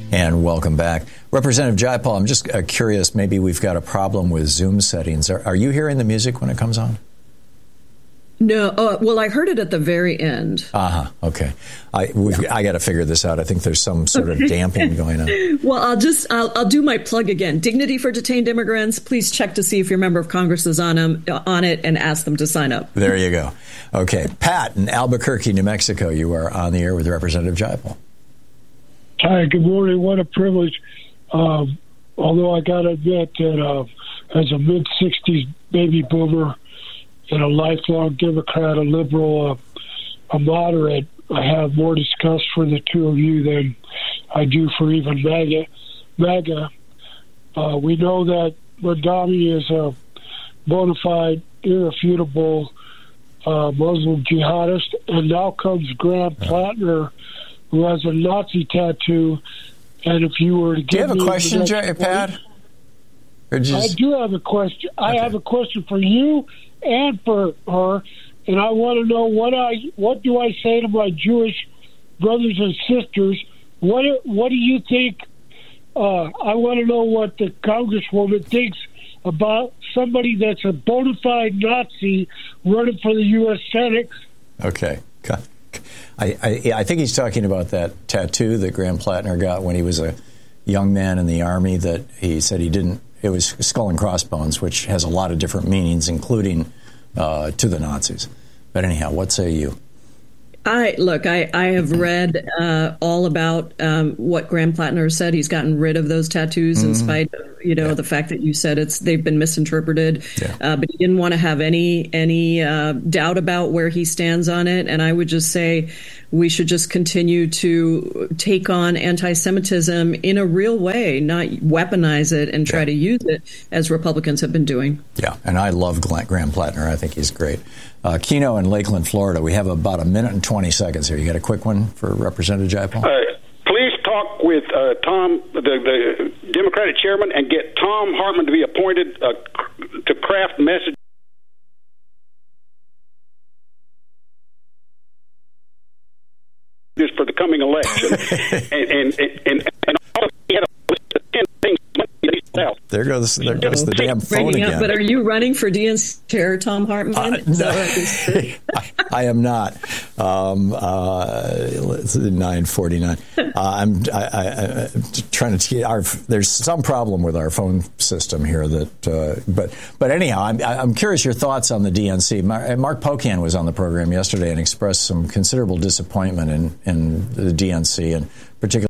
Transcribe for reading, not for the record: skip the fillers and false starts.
And welcome back. Representative Jayapal, I'm just curious, maybe we've got a problem with Zoom settings. Are you hearing the music when it comes on? No. Well, I heard it at the very end. Okay. I got to figure this out. I think there's some sort of damping going on. Well, I'll do my plug again. Dignity for Detained Immigrants. Please check to see if your member of Congress is on it and ask them to sign up. There you go. Okay. Pat in Albuquerque, New Mexico, you are on the air with Representative Jayapal. Hi, good morning. What a privilege. Although I got to admit that as a mid-60s baby boomer and a lifelong Democrat, a liberal, a moderate, I have more disgust for the two of you than I do for even MAGA. We know that Mondani is a bona fide, irrefutable Muslim jihadist, and now comes Graham Plattner, who has a Nazi tattoo. And if you were to do you have a question, Pat? I do have a question. Okay. I have a question for you and for her, and I want to know what do I say to my Jewish brothers and sisters? What do you think? I want to know what the Congresswoman thinks about somebody that's a bona fide Nazi running for the U.S. Senate. Okay. I think he's talking about that tattoo that Graham Plattner got when he was a young man in the Army that he said he didn't. It was skull and crossbones, which has a lot of different meanings, including to the Nazis. But anyhow, what say you? I have read all about what Graham Plattner said. He's gotten rid of those tattoos in spite of, the fact that you said they've been misinterpreted. Yeah. But he didn't want to have any doubt about where he stands on it. And I would just say we should just continue to take on anti-Semitism in a real way, not weaponize it and try to use it as Republicans have been doing. Yeah, and I love Graham Plattner. I think he's great. Keno in Lakeland, Florida. We have about a minute and 20 seconds here. You got a quick one for Representative Jayapal? Please talk with Tom, the Democratic chairman, and get Tom Hartman to be appointed to craft messages for the coming election. and also he had a list of 10 things. There goes the damn phone again. But are you running for DNC chair, Tom Hartman? No, I am not. It's 9:49. I'm trying to. There's some problem with our phone system here. But anyhow, I'm curious your thoughts on the DNC. Mark Pocan was on the program yesterday and expressed some considerable disappointment in the DNC and particularly